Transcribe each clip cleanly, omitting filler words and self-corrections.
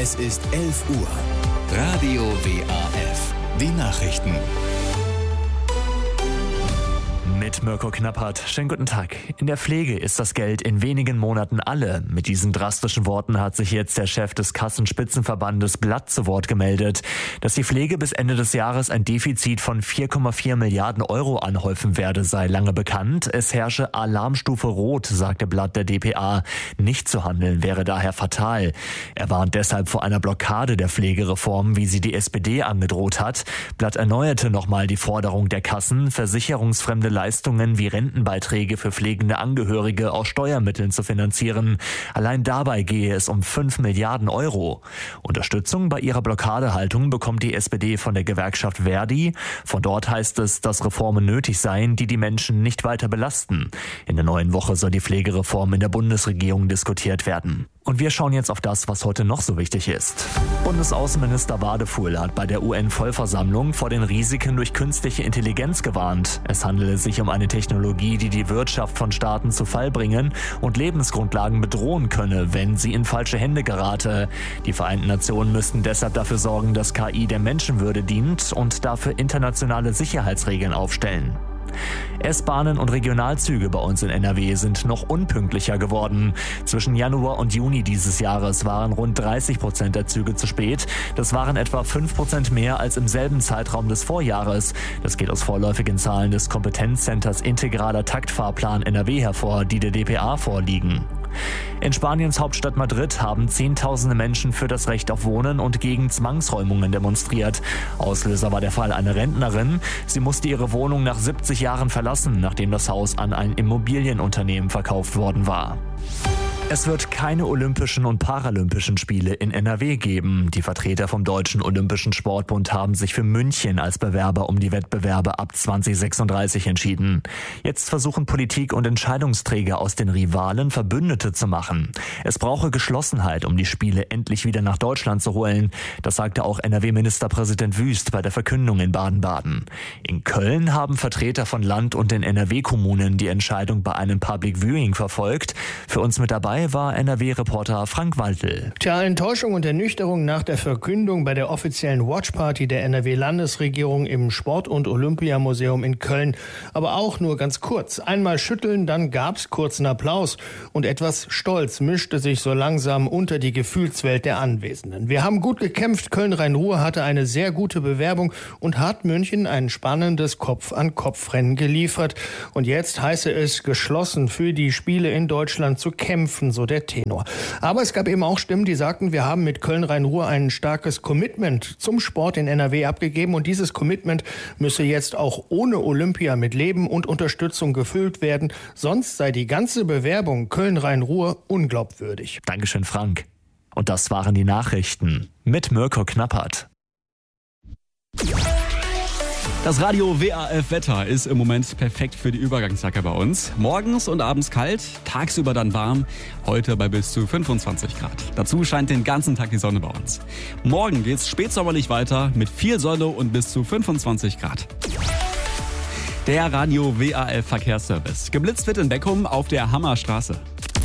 Es ist 11 Uhr. Radio WAF. Die Nachrichten. Mit Mirko Knappert. Schönen guten Tag. In der Pflege ist das Geld in wenigen Monaten alle. Mit diesen drastischen Worten hat sich jetzt der Chef des Kassenspitzenverbandes Blatt zu Wort gemeldet. Dass die Pflege bis Ende des Jahres ein Defizit von 4,4 Milliarden Euro anhäufen werde, sei lange bekannt. Es herrsche Alarmstufe Rot, sagte Blatt der dpa. Nicht zu handeln wäre daher fatal. Er warnt deshalb vor einer Blockade der Pflegereform, wie sie die SPD angedroht hat. Blatt erneuerte nochmal die Forderung der Kassen, versicherungsfremde Leistungen wie Rentenbeiträge für pflegende Angehörige aus Steuermitteln zu finanzieren. Allein dabei gehe es um 5 Milliarden Euro. Unterstützung bei ihrer Blockadehaltung bekommt die SPD von der Gewerkschaft Verdi. Von dort heißt es, dass Reformen nötig seien, die die Menschen nicht weiter belasten. In der neuen Woche soll die Pflegereform in der Bundesregierung diskutiert werden. Und wir schauen jetzt auf das, was heute noch so wichtig ist. Bundesaußenminister Wadefuhl hat bei der UN-Vollversammlung vor den Risiken durch künstliche Intelligenz gewarnt. Es handele sich um eine Technologie, die die Wirtschaft von Staaten zu Fall bringen und Lebensgrundlagen bedrohen könne, wenn sie in falsche Hände gerate. Die Vereinten Nationen müssten deshalb dafür sorgen, dass KI der Menschenwürde dient und dafür internationale Sicherheitsregeln aufstellen. S-Bahnen und Regionalzüge bei uns in NRW sind noch unpünktlicher geworden. Zwischen Januar und Juni dieses Jahres waren rund 30% der Züge zu spät. Das waren etwa 5% mehr als im selben Zeitraum des Vorjahres. Das geht aus vorläufigen Zahlen des Kompetenzcenters Integraler Taktfahrplan NRW hervor, die der dpa vorliegen. In Spaniens Hauptstadt Madrid haben Zehntausende Menschen für das Recht auf Wohnen und gegen Zwangsräumungen demonstriert. Auslöser war der Fall einer Rentnerin. Sie musste ihre Wohnung nach 70 Jahren verlassen, nachdem das Haus an ein Immobilienunternehmen verkauft worden war. Es wird keine Olympischen und Paralympischen Spiele in NRW geben. Die Vertreter vom Deutschen Olympischen Sportbund haben sich für München als Bewerber um die Wettbewerbe ab 2036 entschieden. Jetzt versuchen Politik und Entscheidungsträger aus den Rivalen Verbündete zu machen. Es brauche Geschlossenheit, um die Spiele endlich wieder nach Deutschland zu holen. Das sagte auch NRW-Ministerpräsident Wüst bei der Verkündung in Baden-Baden. In Köln haben Vertreter von Land und den NRW-Kommunen die Entscheidung bei einem Public Viewing verfolgt. Für uns mit dabei war NRW-Reporter Frank Waltel. Tja, Enttäuschung und Ernüchterung nach der Verkündung bei der offiziellen Watchparty der NRW-Landesregierung im Sport- und Olympiamuseum in Köln. Aber auch nur ganz kurz. Einmal schütteln, dann gab's kurzen Applaus. Und etwas Stolz mischte sich so langsam unter die Gefühlswelt der Anwesenden. Wir haben gut gekämpft. Köln-Rhein-Ruhr hatte eine sehr gute Bewerbung und hat München ein spannendes Kopf-an-Kopf-Rennen geliefert. Und jetzt heiße es, geschlossen für die Spiele in Deutschland zu kämpfen, so der Tenor. Aber es gab eben auch Stimmen, die sagten, wir haben mit Köln-Rhein-Ruhr ein starkes Commitment zum Sport in NRW abgegeben und dieses Commitment müsse jetzt auch ohne Olympia mit Leben und Unterstützung gefüllt werden, sonst sei die ganze Bewerbung Köln-Rhein-Ruhr unglaubwürdig. Dankeschön, Frank. Und das waren die Nachrichten mit Mirko Knappert. Das Radio WAF Wetter ist im Moment perfekt für die Übergangsjacke bei uns. Morgens und abends kalt, tagsüber dann warm, heute bei bis zu 25 Grad. Dazu scheint den ganzen Tag die Sonne bei uns. Morgen geht's spätsommerlich weiter mit viel Sonne und bis zu 25 Grad. Der Radio WAF Verkehrsservice. Geblitzt wird in Beckum auf der Hammerstraße.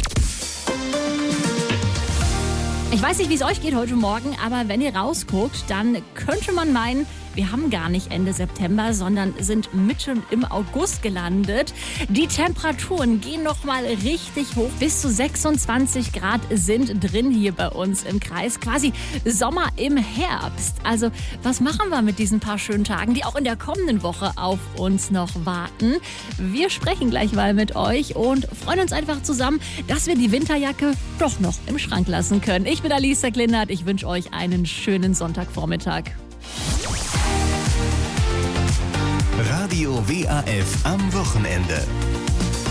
Ich weiß nicht, wie es euch geht heute Morgen, aber wenn ihr rausguckt, dann könnte man meinen, wir haben gar nicht Ende September, sondern sind mitten im August gelandet. Die Temperaturen gehen noch mal richtig hoch. Bis zu 26 Grad sind drin hier bei uns im Kreis. Quasi Sommer im Herbst. Also was machen wir mit diesen paar schönen Tagen, die auch in der kommenden Woche auf uns noch warten? Wir sprechen gleich mal mit euch und freuen uns einfach zusammen, dass wir die Winterjacke doch noch im Schrank lassen können. Ich bin Alisa Klinert. Ich wünsche euch einen schönen Sonntagvormittag. Radio WAF am Wochenende.